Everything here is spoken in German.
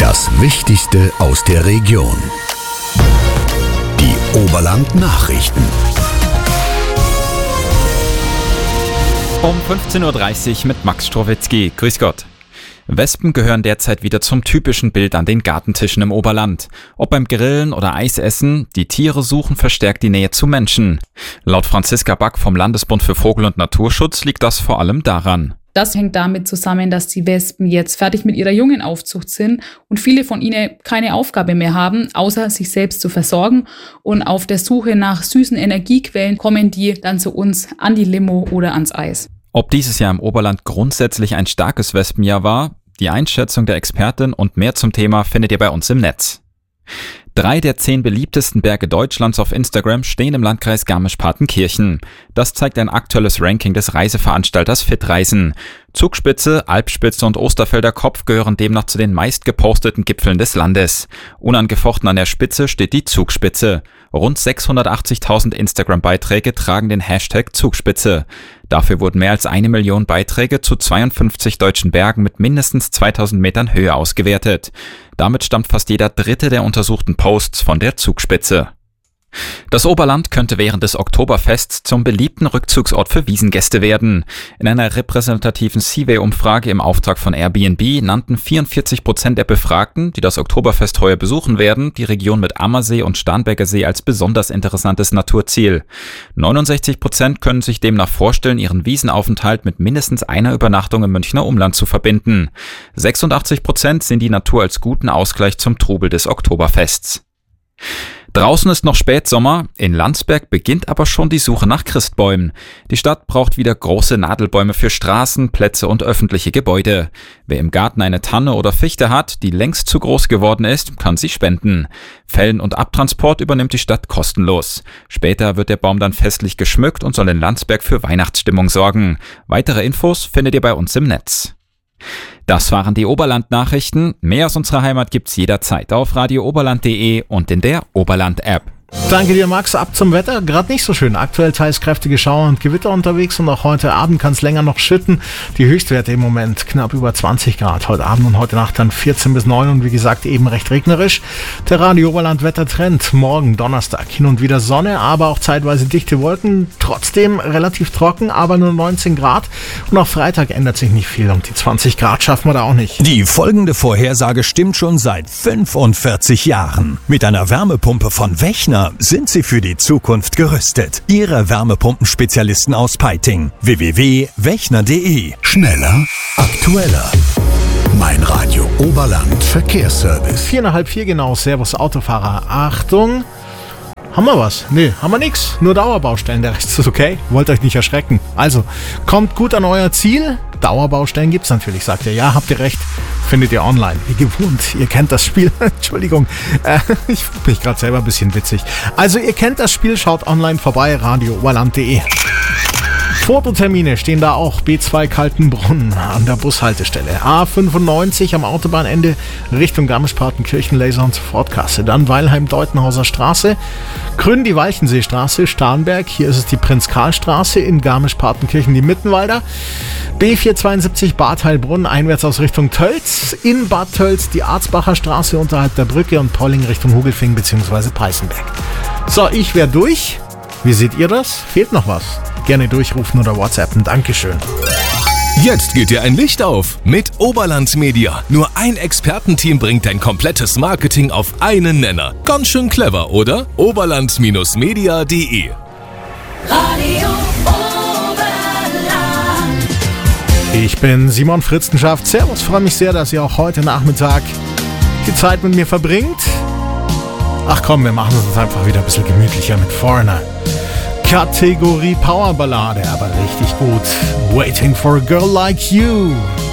Das Wichtigste aus der Region. Die Oberland-Nachrichten. Um 15.30 Uhr mit Max Strowitzki. Grüß Gott. Wespen gehören derzeit wieder zum typischen Bild an den Gartentischen im Oberland. Ob beim Grillen oder Eisessen, die Tiere suchen verstärkt die Nähe zu Menschen. Laut Franziska Back vom Landesbund für Vogel- und Naturschutz liegt das vor allem daran. Das hängt damit zusammen, dass die Wespen jetzt fertig mit ihrer Jungenaufzucht sind und viele von ihnen keine Aufgabe mehr haben, außer sich selbst zu versorgen. Und auf der Suche nach süßen Energiequellen kommen die dann zu uns an die Limo oder ans Eis. Ob dieses Jahr im Oberland grundsätzlich ein starkes Wespenjahr war, die Einschätzung der Expertin und mehr zum Thema findet ihr bei uns im Netz. 3 der 10 beliebtesten Berge Deutschlands auf Instagram stehen im Landkreis Garmisch-Partenkirchen. Das zeigt ein aktuelles Ranking des Reiseveranstalters Fitreisen. Zugspitze, Alpspitze und Osterfelder Kopf gehören demnach zu den meist geposteten Gipfeln des Landes. Unangefochten an der Spitze steht die Zugspitze. Rund 680.000 Instagram-Beiträge tragen den Hashtag Zugspitze. Dafür wurden mehr als 1 Million Beiträge zu 52 deutschen Bergen mit mindestens 2000 Metern Höhe ausgewertet. Damit stammt fast jeder dritte der untersuchten Posts von der Zugspitze. Das Oberland könnte während des Oktoberfests zum beliebten Rückzugsort für Wiesngäste werden. In einer repräsentativen Seaway-Umfrage im Auftrag von Airbnb nannten 44% der Befragten, die das Oktoberfest heuer besuchen werden, die Region mit Ammersee und Starnberger See als besonders interessantes Naturziel. 69% können sich demnach vorstellen, ihren Wiesenaufenthalt mit mindestens einer Übernachtung im Münchner Umland zu verbinden. 86% sehen die Natur als guten Ausgleich zum Trubel des Oktoberfests. Draußen ist noch Spätsommer, in Landsberg beginnt aber schon die Suche nach Christbäumen. Die Stadt braucht wieder große Nadelbäume für Straßen, Plätze und öffentliche Gebäude. Wer im Garten eine Tanne oder Fichte hat, die längst zu groß geworden ist, kann sie spenden. Fällen und Abtransport übernimmt die Stadt kostenlos. Später wird der Baum dann festlich geschmückt und soll in Landsberg für Weihnachtsstimmung sorgen. Weitere Infos findet ihr bei uns im Netz. Das waren die Oberland-Nachrichten. Mehr aus unserer Heimat gibt's jederzeit auf radiooberland.de und in der Oberland-App. Danke dir, Max. Ab zum Wetter. Gerade nicht so schön. Aktuell teils kräftige Schauer und Gewitter unterwegs und auch heute Abend kann es länger noch schütten. Die Höchstwerte im Moment knapp über 20 Grad. Heute Abend und heute Nacht dann 14 bis 9 und wie gesagt eben recht regnerisch. Der Radio Oberland Wettertrend. Morgen Donnerstag hin und wieder Sonne, aber auch zeitweise dichte Wolken. Trotzdem relativ trocken, aber nur 19 Grad. Und auch Freitag ändert sich nicht viel. Und die 20 Grad schaffen wir da auch nicht. Die folgende Vorhersage stimmt schon seit 45 Jahren. Mit einer Wärmepumpe von Wechner sind Sie für die Zukunft gerüstet. Ihre Wärmepumpenspezialisten aus Peiting. www.wechner.de. Schneller, aktueller. Mein Radio Oberland Verkehrsservice. 4:30 genau. Servus Autofahrer. Achtung. Haben wir was? Nee, haben wir nix. Nur Dauerbaustellen, der Rest ist okay. Wollt euch nicht erschrecken. Also, kommt gut an euer Ziel. Dauerbaustellen gibt's natürlich, sagt ihr. Ja, habt ihr recht. Findet ihr online. Wie gewohnt. Ihr kennt das Spiel. Entschuldigung. Ich fühle mich gerade selber ein bisschen witzig. Also, ihr kennt das Spiel. Schaut online vorbei. radiooberland.de. Fototermine stehen da auch. B2 Kaltenbrunn an der Bushaltestelle. A95 am Autobahnende Richtung Garmisch-Partenkirchen, Laser- und Sofortkasse. Dann Weilheim-Deutenhauser Straße. Grün die Walchenseestraße, Starnberg. Hier ist es die Prinz-Karl-Straße. In Garmisch-Partenkirchen die Mittenwalder. B472 Bad Heilbrunn einwärts aus Richtung Tölz. In Bad Tölz die Arzbacher Straße unterhalb der Brücke und Polling Richtung Hugelfing bzw. Peißenberg. So, ich wäre durch. Wie seht ihr das? Fehlt noch was? Gerne durchrufen oder WhatsAppen. Dankeschön. Jetzt geht dir ein Licht auf mit Oberland Media. Nur ein Expertenteam bringt dein komplettes Marketing auf einen Nenner. Ganz schön clever, oder? Oberland-media.de. Radio Oberland. Ich bin Simon Fritzenschaft. Servus, freue mich sehr, dass ihr auch heute Nachmittag die Zeit mit mir verbringt. Ach komm, wir machen es uns einfach wieder ein bisschen gemütlicher mit Foreigner. Kategorie Powerballade, aber richtig gut. Waiting for a Girl Like You.